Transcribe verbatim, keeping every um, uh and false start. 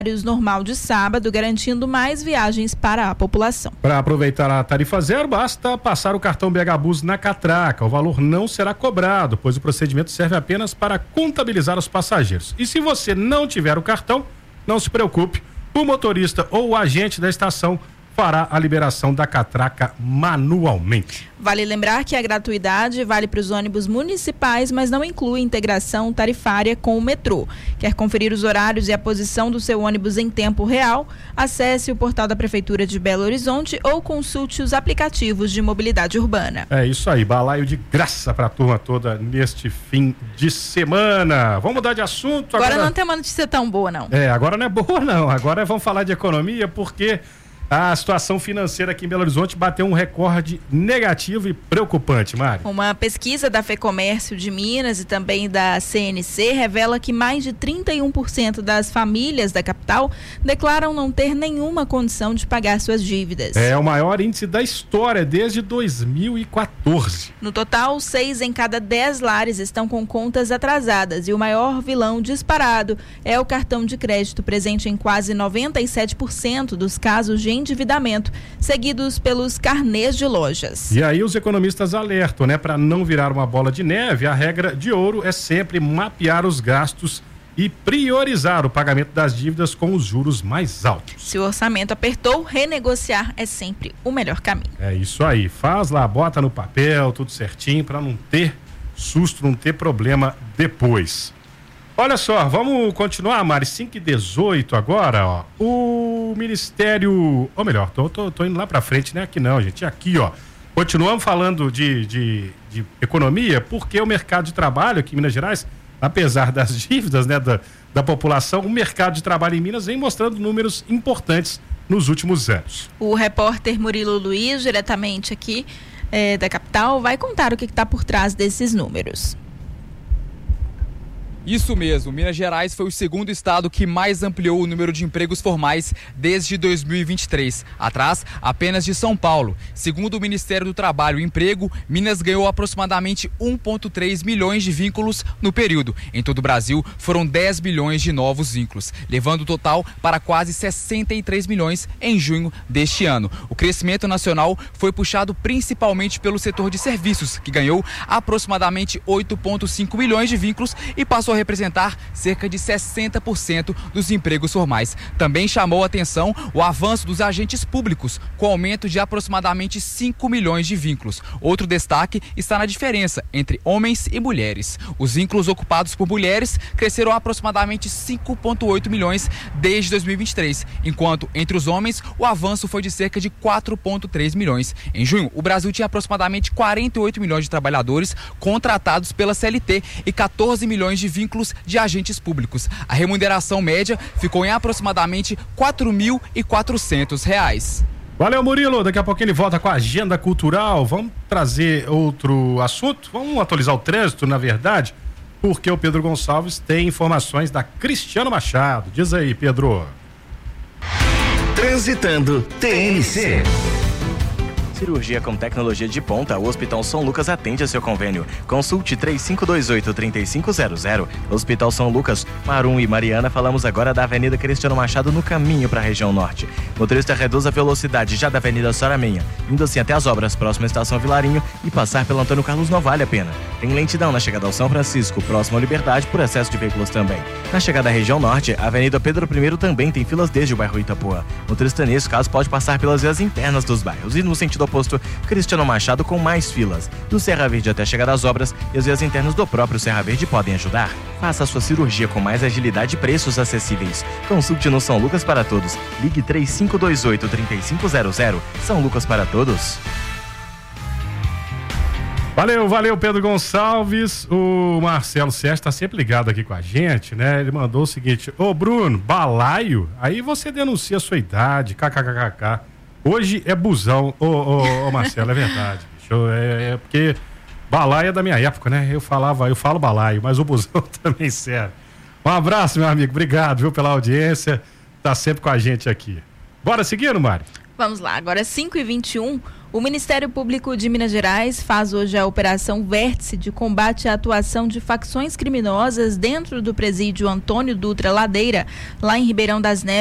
normal de sábado, garantindo mais viagens para a população. Para aproveitar a tarifa zero, basta passar o cartão B H Bus na catraca. O valor não será cobrado, pois o procedimento serve apenas para contabilizar os passageiros. E se você não tiver o cartão, não se preocupe, o motorista ou o agente da estação fará a liberação da catraca manualmente. Vale lembrar que a gratuidade vale para os ônibus municipais, mas não inclui integração tarifária com o metrô. Quer conferir os horários e a posição do seu ônibus em tempo real? Acesse o portal da Prefeitura de Belo Horizonte ou consulte os aplicativos de mobilidade urbana. É isso aí, balaio de graça para a turma toda neste fim de semana. Vamos mudar de assunto. Agora, agora não tem uma notícia tão boa, não. É, agora não é boa, não. Agora vamos falar de economia, porque a situação financeira aqui em Belo Horizonte bateu um recorde negativo e preocupante, Mari. Uma pesquisa da FEComércio de Minas e também da C N C revela que mais de trinta e um por cento das famílias da capital declaram não ter nenhuma condição de pagar suas dívidas. É o maior índice da história desde dois mil e quatorze. No total, seis em cada dez lares estão com contas atrasadas e o maior vilão disparado é o cartão de crédito, presente em quase noventa e sete por cento dos casos de endividamento, seguidos pelos carnês de lojas. E aí os economistas alertam, né? Para não virar uma bola de neve, a regra de ouro é sempre mapear os gastos e priorizar o pagamento das dívidas com os juros mais altos. Se o orçamento apertou, renegociar é sempre o melhor caminho. É isso aí, faz lá, bota no papel, tudo certinho, para não ter susto, não ter problema depois. Olha só, vamos continuar, Mari, cinco e dezoito agora, ó. O Ministério, ou melhor, tô, tô, tô indo lá pra frente, né? Aqui não, gente, aqui, ó. Continuamos falando de, de, de economia, porque o mercado de trabalho aqui em Minas Gerais, apesar das dívidas, né, da, da população, o mercado de trabalho em Minas vem mostrando números importantes nos últimos anos. O repórter Murilo Luiz, diretamente aqui eh, da capital, vai contar o que está por trás desses números. Isso mesmo, Minas Gerais foi o segundo estado que mais ampliou o número de empregos formais desde dois mil e vinte e três, atrás apenas de São Paulo. Segundo o Ministério do Trabalho e Emprego, Minas ganhou aproximadamente um vírgula três milhões de vínculos no período. Em todo o Brasil, foram dez milhões de novos vínculos, levando o total para quase sessenta e três milhões em junho deste ano. O crescimento nacional foi puxado principalmente pelo setor de serviços, que ganhou aproximadamente oito vírgula cinco milhões de vínculos e passou a representar cerca de sessenta por cento dos empregos formais. Também chamou a atenção o avanço dos agentes públicos, com aumento de aproximadamente cinco milhões de vínculos. Outro destaque está na diferença entre homens e mulheres. Os vínculos ocupados por mulheres cresceram aproximadamente cinco vírgula oito milhões desde dois mil e vinte e três, enquanto entre os homens o avanço foi de cerca de quatro vírgula três milhões. Em junho, o Brasil tinha aproximadamente quarenta e oito milhões de trabalhadores contratados pela C L T e quatorze milhões de vínculos de agentes públicos. A remuneração média ficou em aproximadamente quatro mil e quatrocentos reais. Valeu, Murilo. Daqui a pouco ele volta com a agenda cultural. Vamos trazer outro assunto? Vamos atualizar o trânsito, na verdade, porque o Pedro Gonçalves tem informações da Cristiano Machado. Diz aí, Pedro. Transitando T N C. Cirurgia com tecnologia de ponta, o Hospital São Lucas atende a seu convênio. Consulte três cinco dois oito, três cinco zero zero. Hospital São Lucas, Marum e Mariana. Falamos agora da Avenida Cristiano Machado, no caminho para a região norte. Motorista reduz a velocidade já da Avenida Soraminha, indo assim até as obras, próxima à Estação Vilarinho, e passar pelo Antônio Carlos não vale a pena. Tem lentidão na chegada ao São Francisco, próximo à Liberdade, por excesso de veículos também. Na chegada à região norte, a Avenida Pedro I também tem filas desde o bairro Itapuã. Motorista nesse caso pode passar pelas vias internas dos bairros, e no sentido oposto, Cristiano Machado com mais filas. Do Serra Verde até chegar às obras, e as vias internas do próprio Serra Verde podem ajudar. Faça a sua cirurgia com mais agilidade e preços acessíveis. Consulte no São Lucas para Todos. Ligue três cinco dois oito, três cinco zero zero. São Lucas para Todos. Valeu, valeu, Pedro Gonçalves. O Marcelo Sérgio está sempre ligado aqui com a gente, né? Ele mandou o seguinte: ô Bruno, balaio? Aí você denuncia a sua idade, kkkk. Hoje é busão, ô, ô, ô Marcelo, é verdade. Bicho, é, é porque balaio é da minha época, né? Eu falava, eu falo balaio, mas o busão também serve. Um abraço, meu amigo, obrigado, viu, pela audiência, tá sempre com a gente aqui. Bora seguindo, Mari? Vamos lá, agora é cinco e vinte e um. O Ministério Público de Minas Gerais faz hoje a Operação Vértice de combate à atuação de facções criminosas dentro do presídio Antônio Dutra Ladeira, lá em Ribeirão das Neves.